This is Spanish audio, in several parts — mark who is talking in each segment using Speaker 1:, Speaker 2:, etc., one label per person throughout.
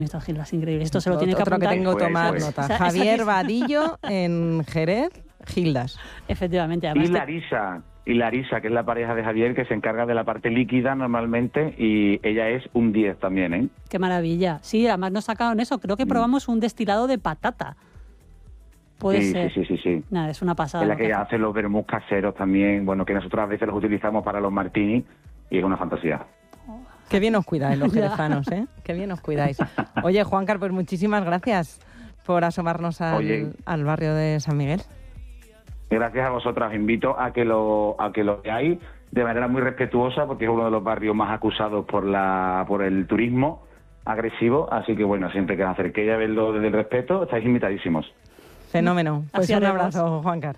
Speaker 1: Estas Gildas increíbles. Esto se lo tiene que
Speaker 2: Otro
Speaker 1: apuntar.
Speaker 2: que tengo que tomar
Speaker 3: Pues.
Speaker 2: nota.
Speaker 1: Esa
Speaker 2: Javier
Speaker 1: que-
Speaker 2: Vadillo en Jerez, Gildas.
Speaker 1: Efectivamente. Además
Speaker 3: Y Larisa, que es la pareja de Javier, que se encarga de la parte líquida normalmente, y ella es un 10 también, ¿eh?
Speaker 1: Qué maravilla. Sí, además nos sacaron eso. Creo que probamos un destilado de patata. Puede
Speaker 3: Sí,
Speaker 1: ser.
Speaker 3: sí.
Speaker 1: Nada, es una pasada.
Speaker 3: Es la
Speaker 1: lo
Speaker 3: que
Speaker 1: que
Speaker 3: hace los vermús caseros también, bueno, que nosotros a veces los utilizamos para los martinis, y es una fantasía.
Speaker 2: Qué bien os cuidáis los
Speaker 1: Ya.
Speaker 2: jerezanos, ¿eh? Qué bien os cuidáis. Oye, Juancar, pues muchísimas gracias por asomarnos
Speaker 3: Oye.
Speaker 2: al barrio de San Miguel.
Speaker 3: Gracias a vosotras. Os invito a que lo veáis de manera muy respetuosa, porque es uno de los barrios más acusados por el turismo agresivo. Así que, bueno, siempre que os acerquéis a verlo desde el respeto, estáis invitadísimos.
Speaker 2: Fenómeno. Pues
Speaker 1: Así
Speaker 2: un
Speaker 1: haremos.
Speaker 2: abrazo, Juancar.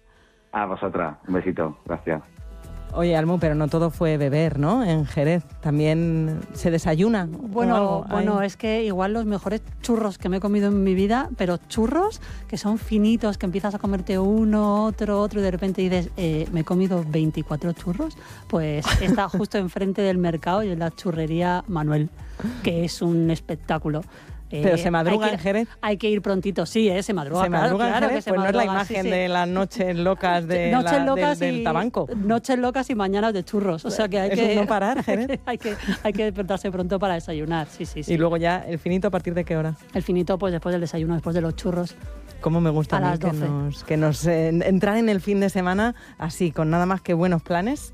Speaker 3: A vosotras. Un besito. Gracias.
Speaker 2: Oye, Almu, pero no todo fue beber, ¿no? En Jerez también se desayuna. o
Speaker 1: Bueno,
Speaker 2: algo.
Speaker 1: es que igual los mejores churros que me he comido en mi vida, pero churros que son finitos, que empiezas a comerte uno, otro, y de repente dices, me he comido 24 churros, pues está justo enfrente del mercado y es la churrería Manuel, que es un espectáculo.
Speaker 2: Pero se madruga
Speaker 1: hay que-
Speaker 2: en Jerez.
Speaker 1: Hay que ir prontito, sí, se madruga.
Speaker 2: Se madruga en
Speaker 1: claro
Speaker 2: Jerez,
Speaker 1: que se
Speaker 2: pues no es la
Speaker 1: madruga,
Speaker 2: imagen
Speaker 1: sí, sí.
Speaker 2: de las noches locas
Speaker 1: Noches locas
Speaker 2: del
Speaker 1: y
Speaker 2: tabanco.
Speaker 1: noches locas y mañanas de churros, o sea que hay
Speaker 2: Eso
Speaker 1: que
Speaker 2: es no parar, Jerez.
Speaker 1: hay que despertarse pronto para desayunar, sí.
Speaker 2: Y luego ya el finito, ¿a partir de qué hora?
Speaker 1: El finito, pues después del desayuno, después de los churros.
Speaker 2: Cómo me gusta
Speaker 1: A
Speaker 2: a mí
Speaker 1: las 12.
Speaker 2: que nos entrar en el fin de semana así, con nada más que buenos planes,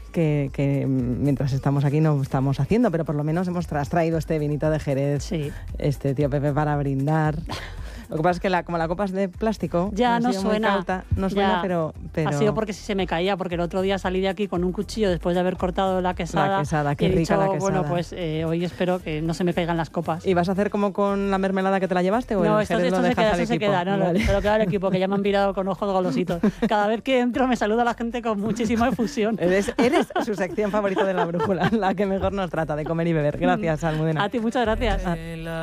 Speaker 2: que mientras estamos aquí no estamos haciendo, pero por lo menos hemos traído este vinito de Jerez,
Speaker 1: Sí.
Speaker 2: este tío Pepe para brindar. Lo que pasa es que como la copa es de plástico,
Speaker 1: Ya
Speaker 2: ha
Speaker 1: no
Speaker 2: sido muy
Speaker 1: suena.
Speaker 2: cauta, no suena,
Speaker 1: Ya.
Speaker 2: pero...
Speaker 1: Ha sido porque se me caía, porque el otro día salí de aquí con un cuchillo después de haber cortado la quesada.
Speaker 2: La quesada, qué
Speaker 1: y he
Speaker 2: rica
Speaker 1: dicho,
Speaker 2: la quesada.
Speaker 1: bueno, pues hoy espero que no se me caigan las copas.
Speaker 2: ¿Y vas a hacer como con la mermelada que te la llevaste o
Speaker 1: No,
Speaker 2: el
Speaker 1: esto
Speaker 2: Jerez lo
Speaker 1: se
Speaker 2: dejas
Speaker 1: queda,
Speaker 2: al
Speaker 1: eso se
Speaker 2: equipo?
Speaker 1: queda, no,
Speaker 2: Vale.
Speaker 1: se lo queda al equipo, que ya me han mirado con ojos golositos. Cada vez que entro me saluda la gente con muchísima efusión.
Speaker 2: Eres su sección favorita de la brújula, la que mejor nos trata de comer y beber. Gracias, Almudena.
Speaker 1: A ti, muchas gracias.